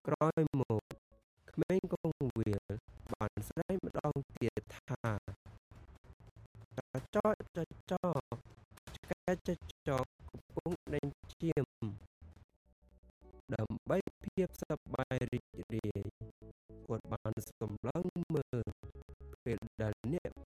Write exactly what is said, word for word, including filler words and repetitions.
ក្រោយមកក្មេងកងវាលបានស្រែកម្ដងទៀតថាចចចចឆ្កែចចកំពុងដេញឈាមដើម្បីភាពសប្បាយរីករាយគាត់បានសម្លឹងមើលពេលដែលអ្នក